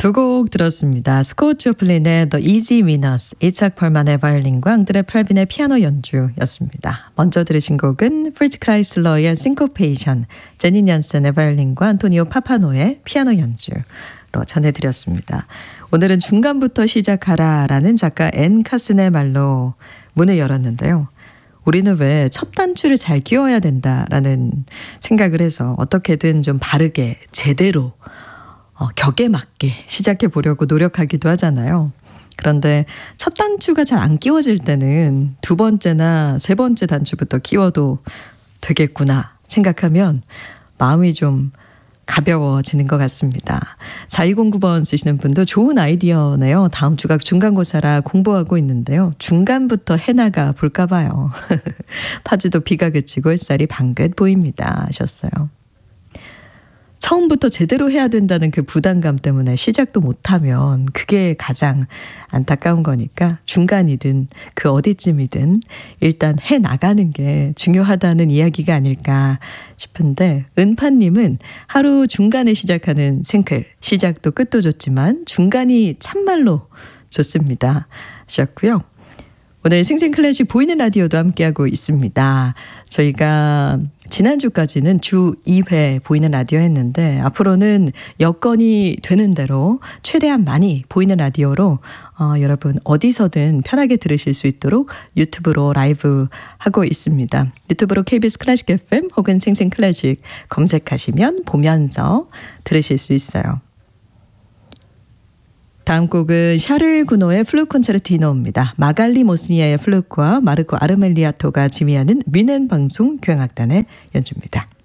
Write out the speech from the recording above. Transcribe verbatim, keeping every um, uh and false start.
두 곡 들었습니다. 스콧 조플린의 The Easy Winners, 이착 펄만의 바이올린과 앙드레 프레빈의 피아노 연주였습니다. 먼저 들으신 곡은 프리츠 크라이슬러의 Syncopation, 제니 얀센의 바이올린과 안토니오 파파노의 피아노 연주로 전해드렸습니다. 오늘은 중간부터 시작하라라는 작가 앤 카슨의 말로 문을 열었는데요. 우리는 왜 첫 단추를 잘 끼워야 된다라는 생각을 해서 어떻게든 좀 바르게 제대로 어, 격에 맞게 시작해 보려고 노력하기도 하잖아요. 그런데 첫 단추가 잘 안 끼워질 때는 두 번째나 세 번째 단추부터 끼워도 되겠구나 생각하면 마음이 좀 가벼워지는 것 같습니다. 사이공구 번 쓰시는 분도 좋은 아이디어네요. 다음 주가 중간고사라 공부하고 있는데요. 중간부터 해나가 볼까 봐요. 파주도 비가 그치고 햇살이 방긋 보입니다 하셨어요. 처음부터 제대로 해야 된다는 그 부담감 때문에 시작도 못하면 그게 가장 안타까운 거니까 중간이든 그 어디쯤이든 일단 해나가는 게 중요하다는 이야기가 아닐까 싶은데, 은파님은 하루 중간에 시작하는 생클, 시작도 끝도 좋지만 중간이 참말로 좋습니다 하셨고요. 오늘 생생클래식 보이는 라디오도 함께하고 있습니다. 저희가 지난주까지는 주 이 회 보이는 라디오 했는데 앞으로는 여건이 되는 대로 최대한 많이 보이는 라디오로 어, 여러분 어디서든 편하게 들으실 수 있도록 유튜브로 라이브 하고 있습니다. 유튜브로 케이비에스 클래식 에프엠 혹은 생생클래식 검색하시면 보면서 들으실 수 있어요. 다음 곡은 샤를 구노의 플루 콘체르티노입니다. 마갈리 모스니아의 플루크와 마르코 아르멜리아토가 지휘하는 위넨 방송 교향악단의 연주입니다.